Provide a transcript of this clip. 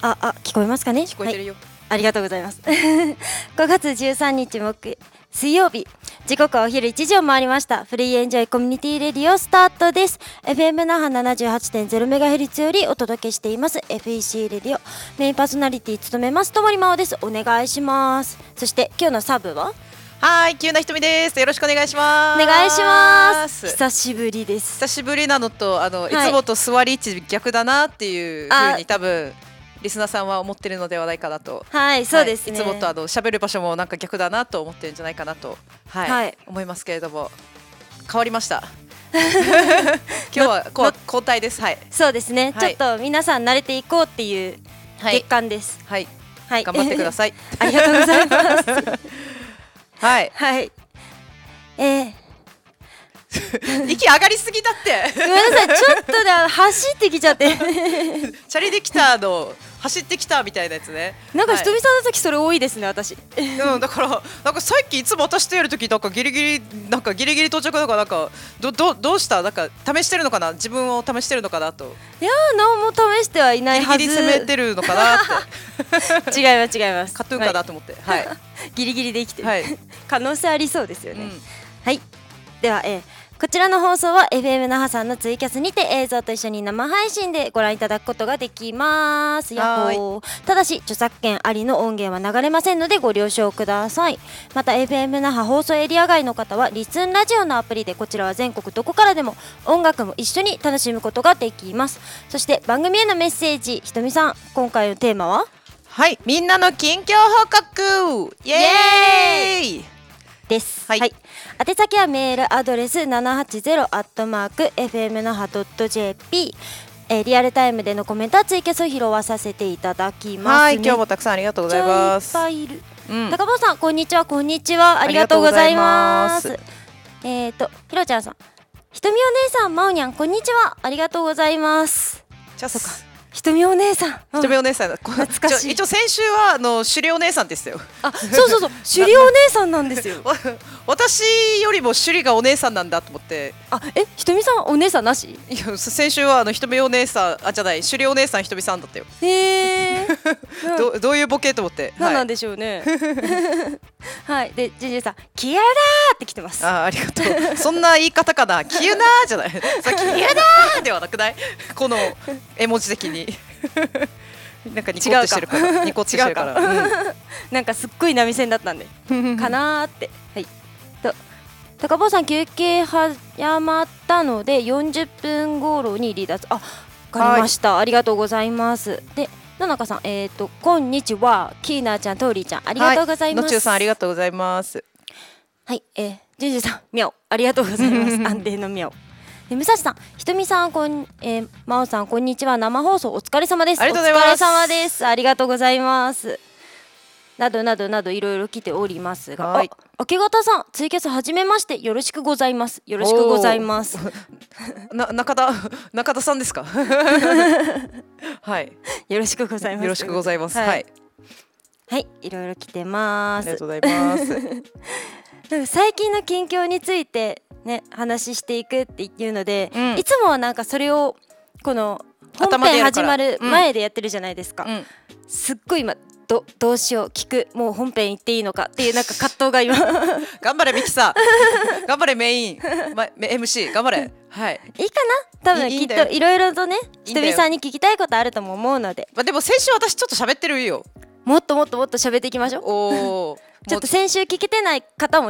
聞こえますかね。 聞こえてるよ、 ありがとうございます5月13日水曜日、時刻はお昼1時を回りました。フリーエンジョイコミュニティレディオスタートです。 FM 那覇 78.0MHz よりお届けしています FEC レディオ、メインパーソナリティ務めますともりまおです。お願いします。そして今日のサブは急なひとみです。よろしくお願いします。 お願いします。久しぶりです。 久しぶりなのといつもと座り位置逆だなっていう風に多分リスナーさんは思ってるのではないかなと。 そうですね。 いつもと喋る場所もなんか逆だなと思ってるんじゃないかなと、思いますけれども、変わりました今日は交代です。 そうですね、ちょっと皆さん慣れていこうっていう月間です。 頑張ってくださいありがとうございます息上がりすぎだってごめんなさい、ちょっとで走ってきちゃってチャリで来た走ってきたみたいなやつね。 なんかひとみさんの時それ多いですね、私だからなんかさっきいつも私とやる時なんかギリギリ到着だからなんかどうしたなんか試してるのかな、自分を試してるのかなと。 いや何も試してはいないはず。 ギリギリ攻めてるのかなって違いますカトゥーンかなと思って、 ギリギリで生きてる、可能性ありそうですよね。では、こちらの放送は FM 那覇さんのツイキャスにて映像と一緒に生配信でご覧いただくことができます。ただし著作権ありの音源は流れませんのでご了承ください。また FM 那覇放送エリア外の方はリスンラジオのアプリで、こちらは全国どこからでも音楽も一緒に楽しむことができます。そして番組へのメッセージ、ひとみさん今回のテーマはみんなの近況報告イエーイです。宛先はメールアドレス 780@fmnaha.jp、リアルタイムでのコメントはツイキャスを拾わさせていただきます。 今日もたくさんありがとうございます。 いっぱいいる。高坊さんこんにちは。こんにちは、ありがとうございます。ひろちゃんさん、ひとみお姉さん、まおにゃんこんにちは、ありがとうございます。ひとみお姉さん、 懐かしい。一応先週はしゅりお姉さんですよ。 そうしゅりお姉さんなんですよ私よりもしゅりがお姉さんなんだと思って。 ひとみさんお姉さんなし？ いや先週はひとみお姉さんじゃない、しゅりお姉さんひとみさんだったよ。どういうボケと思って。 何なんでしょうねでジェジェさんキヤラーって来てます。 ありがとうそんな言い方かな、キユナーじゃないキユナーではなくないこの絵文字的になんかニコッとしてるからニコッとしてるからなんかすっごい波線だったんでかなーって高坊さん休憩早まったので40分頃に離脱。わかりました、ありがとうございます。で野中さん、こんにちは、キーナーちゃん、トーリーちゃん、ありがとうございます。 のちゅうさんありがとうございます。 ジュンジュさん、みゃお、ありがとうございます安定のみゃお。武蔵さん、ひとみさん、まおさん、こんにちは。生放送お疲れ様です。 ありがとうございます。 お疲れ様です。ありがとうございます。などなどなどいろいろ来ておりますが、明け方さん、ツイキャスはじめまして、よろしくございます。よろしくございます中田さんですかよろしくございます。 よろしくございます。 いろいろ来てます。 ありがとうございます最近の近況についてね、話していくっていうので、いつもはなんかそれをこの本編始まる前でやってるじゃないですか。すっごい今どうしよう、もう本編行っていいのかっていうなんか葛藤が今頑張れミキさん頑張れメイン、MC 頑張れ。いいかな、多分きっといろいろとね、ひとみさんに聞きたいことあるとも思うので。 でも先週私ちょっと喋ってるよ。 もっと喋っていきましょうちょっと先週聞けてない方も